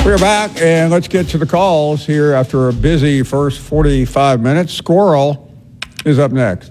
We're back, and let's get to the calls here after a busy first 45 minutes. Squirrel is up next.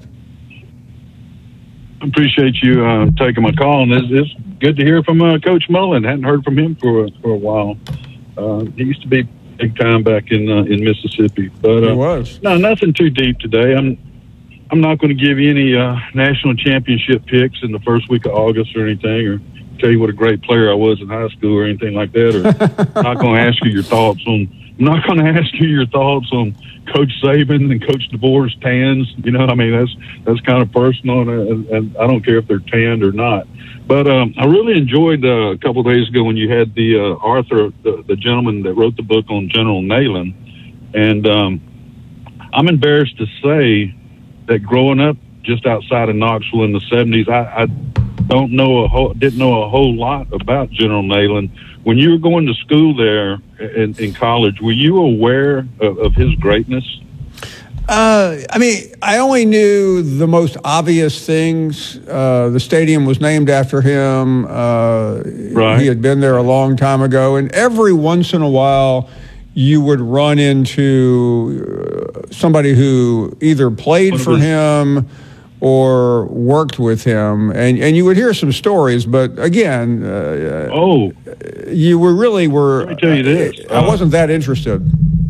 I appreciate you taking my call, and it's good to hear from Coach Mullen. Hadn't heard from him for a while. He used to be big time back in Mississippi, but he was. No, nothing too deep today. I'm not going to give you any national championship picks in the first week of August or anything, or tell you what a great player I was in high school or anything like that. Or I'm not going to ask you your thoughts on. I'm not going to ask you your thoughts on Coach Saban and Coach DeBoer's tans. You know, I mean, that's kind of personal, and I don't care if they're tanned or not. But I really enjoyed a couple of days ago when you had the Arthur, the gentleman that wrote the book on General Neyland. And I'm embarrassed to say that growing up just outside of Knoxville in the 70s, I didn't know a whole lot about General Neyland. When you were going to school there in college, were you aware of his greatness? I mean, I only knew the most obvious things. The stadium was named after him. Right. He had been there a long time ago. And every once in a while, you would run into somebody who either played for him or worked with him. And you would hear some stories. But again, you were. Let me tell you this. I wasn't that interested.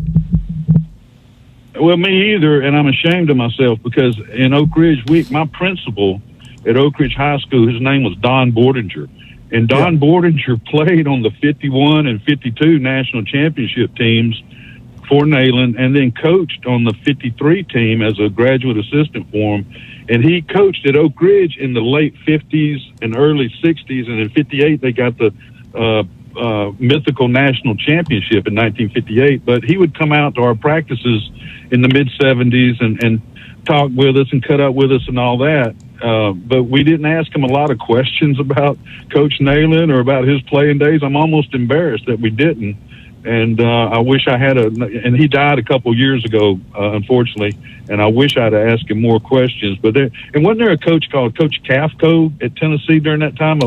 Well, me either, and I'm ashamed of myself because in Oak Ridge, my principal at Oak Ridge High School, his name was Don Bordinger. And Don Bordinger played on the 51 and 52 national championship teams for Neyland and then coached on the 53 team as a graduate assistant for him. And he coached at Oak Ridge in the late 50s and early 60s, and in 58 they got the mythical national championship in 1958. But he would come out to our practices in the mid-70s and talk with us and cut up with us and all that. But we didn't ask him a lot of questions about Coach Neyland or about his playing days. I'm almost embarrassed that we didn't. And I wish I had and he died a couple years ago, unfortunately, and I wish I'd have asked him more questions. But wasn't there a coach called Coach Kafko at Tennessee during that time?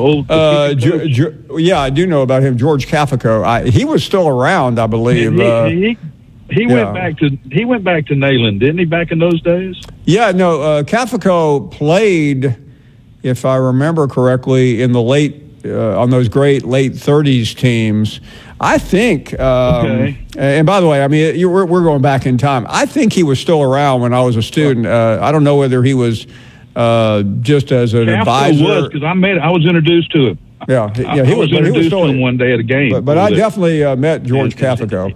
Yeah, I do know about him, George Kafko. He was still around, I believe. He went back to Neyland, didn't he, back in those days? Yeah, no, Kafko played, if I remember correctly, in the on those great late 30s teams. I think, and by the way, I mean, we're going back in time. I think he was still around when I was a student. I don't know whether he was just as an advisor. Was, because I was introduced to him. He was introduced to him one day at a game. But I definitely met George Kafko.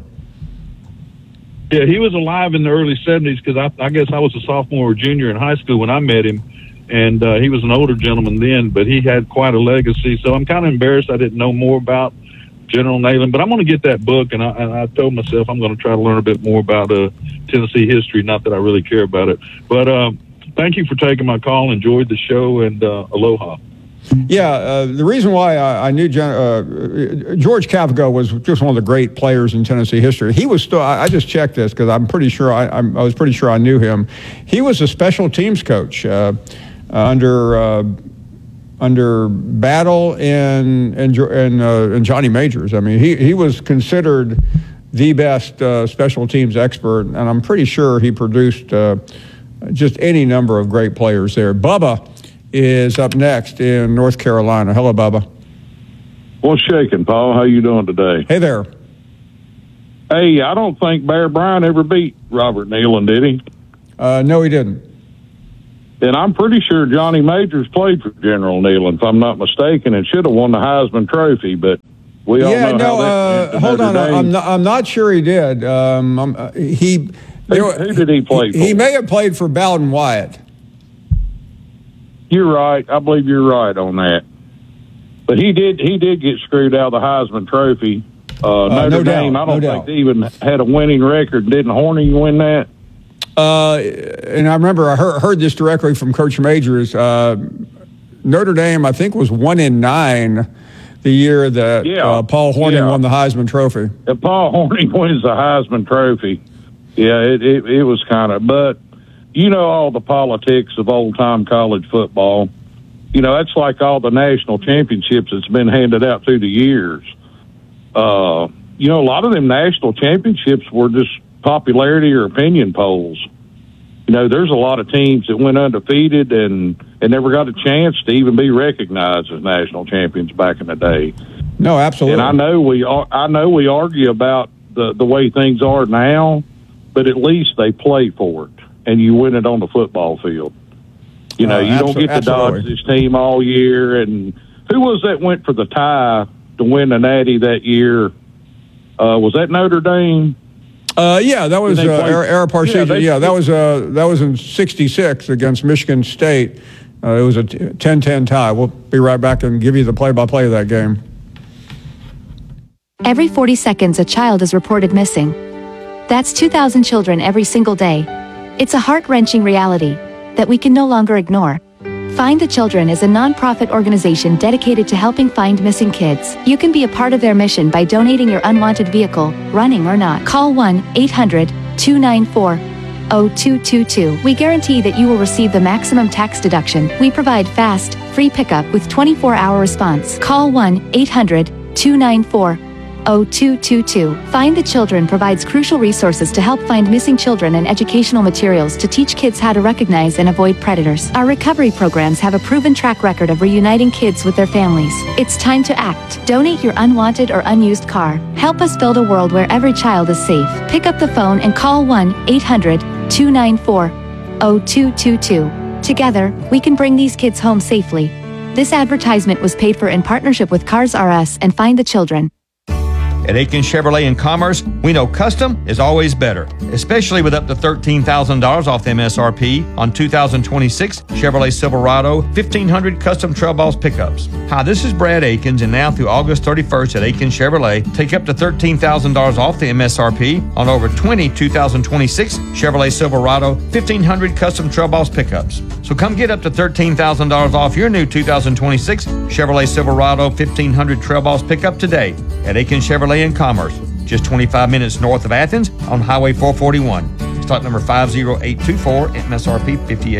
Yeah, he was alive in the early 70s because I guess I was a sophomore or junior in high school when I met him. And he was an older gentleman then, but he had quite a legacy. So I'm kind of embarrassed I didn't know more about General Neyland. But I'm going to get that book, and I told myself I'm going to try to learn a bit more about Tennessee history, not that I really care about it. But thank you for taking my call. Enjoyed the show, and aloha. Yeah, the reason why I knew George Kafko was just one of the great players in Tennessee history. He was still. I just checked this because I'm pretty sure I was pretty sure I knew him. He was a special teams coach under Battle and Johnny Majors. I mean, he was considered the best special teams expert, and I'm pretty sure he produced just any number of great players there. Bubba is up next in North Carolina. Hello, Bubba. What's shaking, Paul? How you doing today? Hey there. Hey, I don't think Bear Bryant ever beat Robert Neyland, did he? No, he didn't. And I'm pretty sure Johnny Majors played for General Neyland, if I'm not mistaken, and should have won the Heisman Trophy, but we all know how that hold on. I'm not sure he did. Who did he play for? He may have played for Bowden Wyatt. You're right. I believe you're right on that. But he did get screwed out of the Heisman Trophy. Notre Dame, I don't think they even had a winning record. Didn't Horny win that? And I remember I heard this directly from Coach Majors. Notre Dame, I think, was 1-9 the year that Paul Hornung won the Heisman Trophy. If Paul Hornung wins the Heisman Trophy, it was kind of. But you know all the politics of old-time college football. You know, that's like all the national championships that's been handed out through the years. a lot of them national championships were just popularity or opinion polls. There's a lot of teams that went undefeated and never got a chance to even be recognized as national champions back in the day. No, absolutely. And I know we argue about the way things are now, but at least they play for it, and you win it on the football field. You don't get to dodge this team all year. And who was that went for the tie to win the Natty that year? Was that Notre Dame? Yeah, that was Ara Parseghian. Yeah, that was in '66 against Michigan State. It was a 10-10 tie. We'll be right back and give you the play-by-play of that game. Every 40 seconds, a child is reported missing. That's 2,000 children every single day. It's a heart-wrenching reality that we can no longer ignore. Find the Children is a non-profit organization dedicated to helping find missing kids. You can be a part of their mission by donating your unwanted vehicle, running or not. Call 1-800-294-0222. We guarantee that you will receive the maximum tax deduction. We provide fast, free pickup with 24-hour response. Call 1-800-294-0222. Find the Children provides crucial resources to help find missing children and educational materials to teach kids how to recognize and avoid predators. Our recovery programs have a proven track record of reuniting kids with their families. It's time to act. Donate your unwanted or unused car. Help us build a world where every child is safe. Pick up the phone and call 1-800-294-0222. Together, we can bring these kids home safely. This advertisement was paid for in partnership with Cars R Us and Find the Children. At Aikens Chevrolet in Commerce, we know custom is always better, especially with up to $13,000 off the MSRP on 2026 Chevrolet Silverado 1500 custom Trail Boss pickups. Hi, this is Brad Aikens, and now through August 31st at Aikens Chevrolet, take up to $13,000 off the MSRP on over 20 2026 Chevrolet Silverado 1500 custom Trail Boss pickups. So come get up to $13,000 off your new 2026 Chevrolet Silverado 1500 Trail Boss pickup today at Aikens Chevrolet in Commerce, just 25 minutes north of Athens on Highway 441. Stock number 50824, MSRP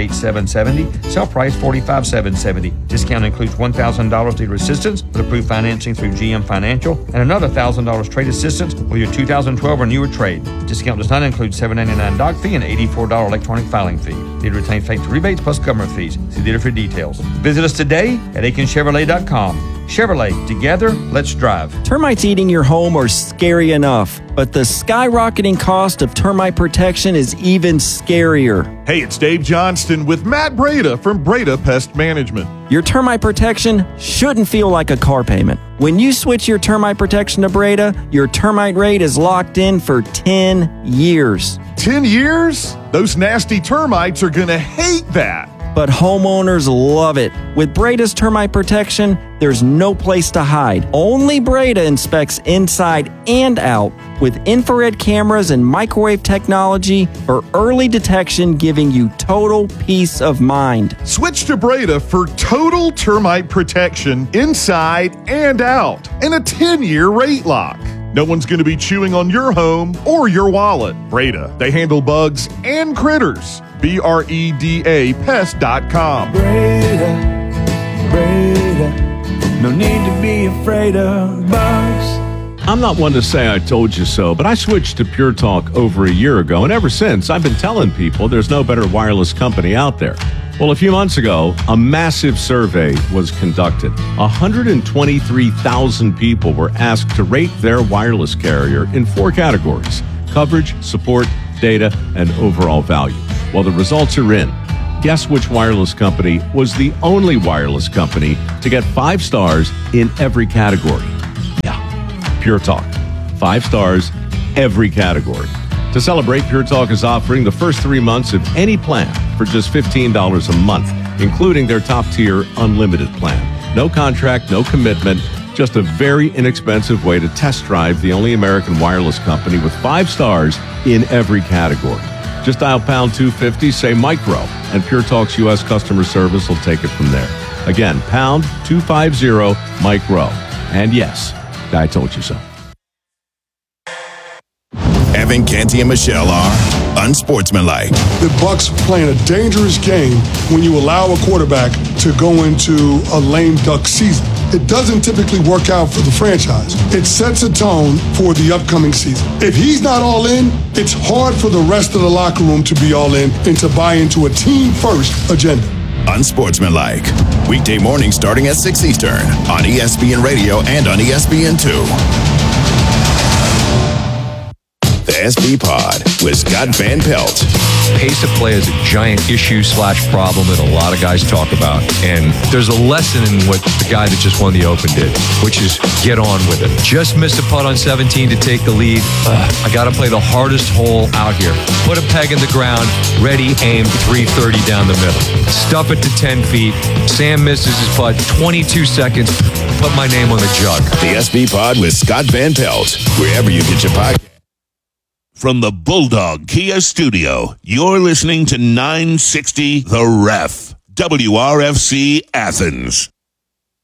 58770, sell price 45770. Discount includes $1,000 dealer assistance with approved financing through GM Financial and another $1,000 trade assistance with your 2012 or newer trade. Discount does not include $7.99 doc fee and $84 electronic filing fee. Dealer retains factory rebates plus government fees. See dealer for details. Visit us today at AikenChevrolet.com. Chevrolet, together, let's drive. Termites eating your home are scary enough, but the skyrocketing cost of termite protection is even scarier. Hey, it's Dave Johnston with Matt Breda from Breda Pest Management. Your termite protection shouldn't feel like a car payment. When you switch your termite protection to Breda, your termite rate is locked in for 10 years. 10 years? Those nasty termites are going to hate that. But homeowners love it. With Breda's termite protection, there's no place to hide. Only Breda inspects inside and out with infrared cameras and microwave technology for early detection, giving you total peace of mind. Switch to Breda for total termite protection inside and out and a 10-year rate lock. No one's going to be chewing on your home or your wallet. Breda, they handle bugs and critters. BREDA Pest.com. Breda, no need to be afraid of bugs. I'm not one to say I told you so, but I switched to Pure Talk over a year ago, and ever since, I've been telling people there's no better wireless company out there. Well, a few months ago, a massive survey was conducted. 123,000 people were asked to rate their wireless carrier in 4 categories: coverage, support, data, and overall value. Well, the results are in. Guess which wireless company was the only wireless company to get 5 stars in every category? Yeah, Pure Talk. 5 stars, every category. To celebrate, Pure Talk is offering the first 3 months of any plan for just $15 a month, including their top-tier unlimited plan. No contract, no commitment, just a very inexpensive way to test drive the only American wireless company with 5 stars in every category. Just dial pound 250, say micro, and Pure Talk's U.S. customer service will take it from there. Again, pound 250 micro. And yes, I told you so. Evan, Canty, and Michelle are unsportsmanlike. The Bucs playing a dangerous game when you allow a quarterback to go into a lame duck season. it doesn't typically work out for the franchise. It sets a tone for the upcoming season. If he's not all in, it's hard for the rest of the locker room to be all in and to buy into a team-first agenda. Unsportsmanlike. Weekday morning starting at 6 Eastern on ESPN Radio and on ESPN2. The SB Pod with Scott Van Pelt. Pace of play is a giant issue/problem that a lot of guys talk about. And there's a lesson in what the guy that just won the Open did, which is get on with it. Just missed a putt on 17 to take the lead. I got to play the hardest hole out here. Put a peg in the ground, ready, aim, 330 down the middle. Stuff it to 10 feet. Sam misses his putt, 22 seconds. Put my name on the jug. The SB Pod with Scott Van Pelt, wherever you get your podcast. From the Bulldog Kia Studio, you're listening to 960 The Ref, WRFC Athens.